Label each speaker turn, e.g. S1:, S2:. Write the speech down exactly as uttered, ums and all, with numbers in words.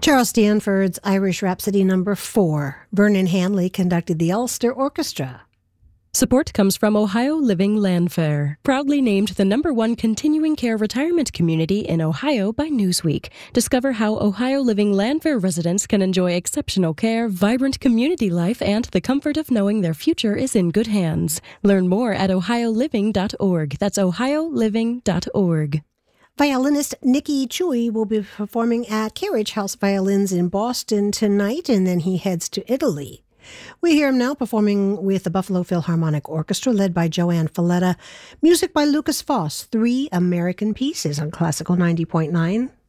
S1: Charles Stanford's Irish Rhapsody number four. Vernon Hanley conducted the Ulster Orchestra.
S2: Support comes from Ohio Living Landfair, proudly named the number one continuing care retirement community in Ohio by Newsweek. Discover how Ohio Living Landfair residents can enjoy exceptional care, vibrant community life, and the comfort of knowing their future is in good hands. Learn more at ohio living dot org. That's ohio living dot org.
S1: Violinist Nikki Chui will be performing at Carriage House Violins in Boston tonight, and then he heads to Italy. We hear him now performing with the Buffalo Philharmonic Orchestra, led by Joanne Falletta. Music by Lucas Foss, Three American Pieces on Classical ninety point nine.